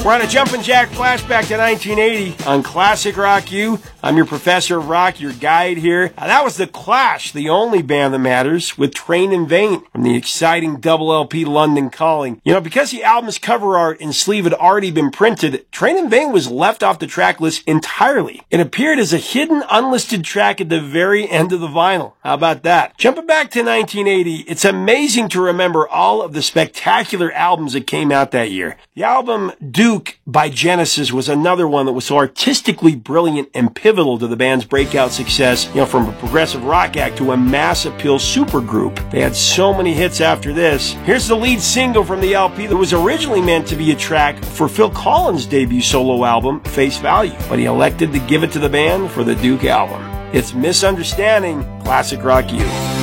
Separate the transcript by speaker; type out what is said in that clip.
Speaker 1: We're on a Jumpin' Jack flashback to 1980 on Classic Rock U. I'm your professor of rock, your guide here. That was The Clash, the only band that matters, with Train in Vain from the exciting double LP London Calling. You know, because the album's cover art and sleeve had already been printed, Train in Vain was left off the track list entirely. It appeared as a hidden, unlisted track at the very end of the vinyl. How about that? Jumping back to 1980, it's amazing to remember all of the spectacular albums that came out that year. The album Duke by Genesis was another one that was so artistically brilliant and pivotal to the band's breakout success, you know, from a progressive rock act to a mass appeal supergroup. They had so many hits after this. Here's the lead single from the LP that was originally meant to be a track for Phil Collins' debut solo album, Face Value, but he elected to give it to the band for the Duke album. It's Misunderstanding, Classic Rock U.